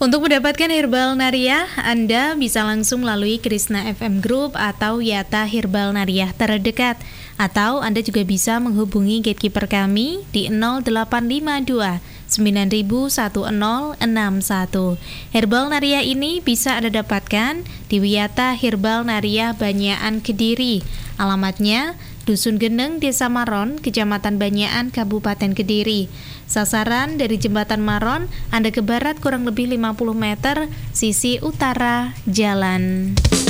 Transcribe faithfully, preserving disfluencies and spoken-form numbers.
Untuk mendapatkan Herbal Nariah, Anda bisa langsung melalui Krishna F M Group atau Yata Herbal Nariah terdekat. Atau Anda juga bisa menghubungi gatekeeper kami di nol delapan lima dua sembilan satu nol enam satu. Herbal Nariah ini bisa Anda dapatkan di Wiyata Herbal Nariah Banyaan Kediri. Alamatnya Dusun Geneng, Desa Maron, Kecamatan Banyaan, Kabupaten Kediri. Sasaran dari Jembatan Maron, Anda ke barat kurang lebih lima puluh meter, sisi utara jalan.